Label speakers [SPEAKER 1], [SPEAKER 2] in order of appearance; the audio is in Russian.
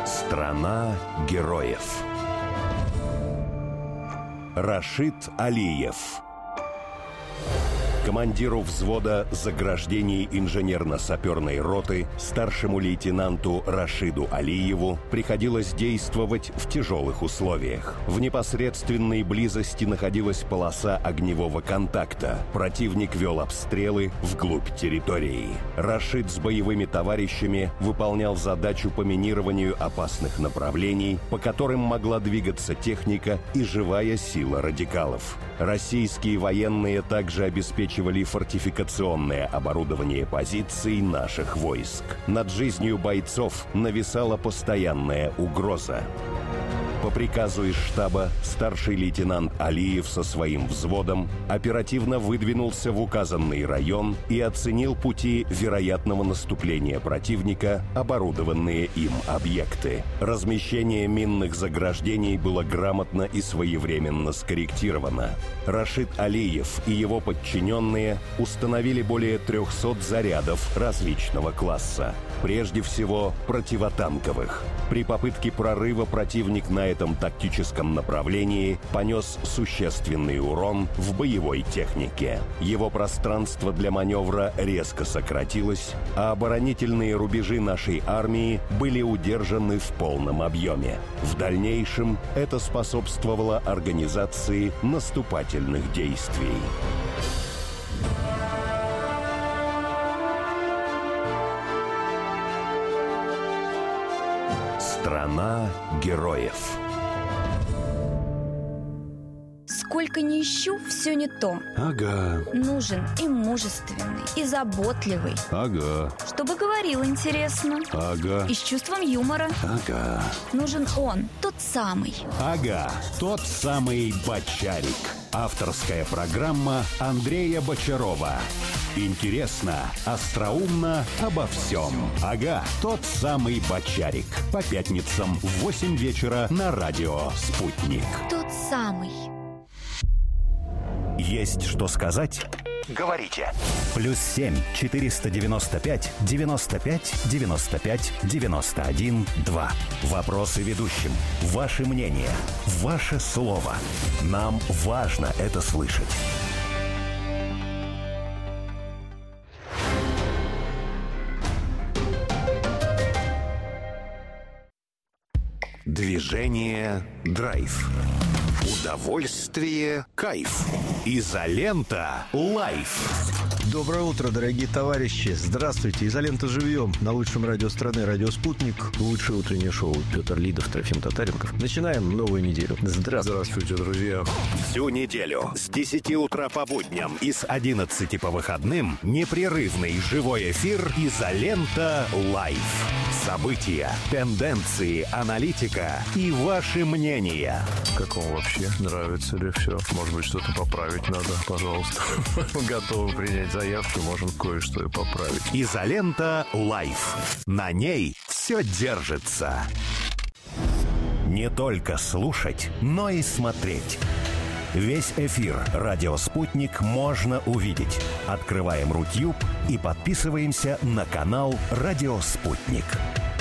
[SPEAKER 1] Страна героев. Рашид Алиев. Командиру взвода заграждений инженерно-саперной роты, старшему лейтенанту Рашиду Алиеву, приходилось действовать в тяжелых условиях. В непосредственной близости находилась полоса огневого контакта. Противник вел обстрелы вглубь территории. Рашид с боевыми товарищами выполнял задачу по минированию опасных направлений, по которым могла двигаться техника и живая сила радикалов. Российские военные также обеспечивали фортификационное оборудование позиций наших войск. Над жизнью бойцов нависала постоянная угроза. По приказу из штаба старший лейтенант Алиев со своим взводом оперативно выдвинулся в указанный район и оценил пути вероятного наступления противника, оборудованные им объекты. Размещение минных заграждений было грамотно и своевременно скорректировано. Рашид Алиев и его подчиненные установили более 300 зарядов различного класса. Прежде всего, противотанковых. При попытке прорыва противник на этом тактическом направлении понес существенный урон в боевой технике. Его пространство для маневра резко сократилось, а оборонительные рубежи нашей армии были удержаны в полном объеме. В дальнейшем это способствовало организации наступательных действий. Страна героев.
[SPEAKER 2] Сколько ни ищу, все не то.
[SPEAKER 3] Ага.
[SPEAKER 2] Нужен и мужественный, и заботливый.
[SPEAKER 3] Ага.
[SPEAKER 2] Чтобы говорил интересно.
[SPEAKER 3] Ага.
[SPEAKER 2] И с чувством юмора.
[SPEAKER 3] Ага.
[SPEAKER 2] Нужен он, тот самый.
[SPEAKER 1] Ага, тот самый Бочарик. Авторская программа Андрея Бочарова. Интересно, остроумно, обо всем. Ага, тот самый Бочарик. По пятницам в 8 вечера на радио «Спутник».
[SPEAKER 2] Тот самый.
[SPEAKER 1] Есть что сказать? Говорите. +7 495 95 95 91 2. Вопросы ведущим. Ваше мнение. Ваше слово. Нам важно это слышать. Движение «Драйв». Удовольствие, кайф. Изолента лайф.
[SPEAKER 4] Доброе утро, дорогие товарищи. Здравствуйте. Изолента живьем. На лучшем радио страны, радио «Спутник». Лучшее утреннее шоу. Петр Лидов, Трофим Татаренков. Начинаем новую неделю.
[SPEAKER 3] Здравствуйте, друзья.
[SPEAKER 1] Всю неделю с 10 утра по будням и с 11 по выходным непрерывный живой эфир «Изолента лайф». События, тенденции, аналитика и ваши мнения.
[SPEAKER 3] Как вам вообще? Нравится ли все? Может быть, что-то поправить надо? Пожалуйста. Готовы принять заявки, можем кое-что и поправить.
[SPEAKER 1] «Изолента лайф». На ней все держится. Не только слушать, но и смотреть. Весь эфир «Радио Спутник» можно увидеть. Открываем Рутюб и подписываемся на канал «Радио Спутник».